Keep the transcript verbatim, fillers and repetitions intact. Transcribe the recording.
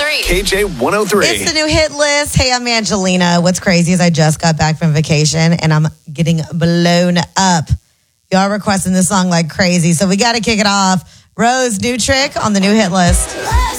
three. K J one oh three. It's the new hit list. Hey, I'm Angelina. What's crazy is I just got back from vacation and I'm getting blown up. Y'all requesting this song like crazy, so we got to kick it off. Rose, new trick on the new hit list.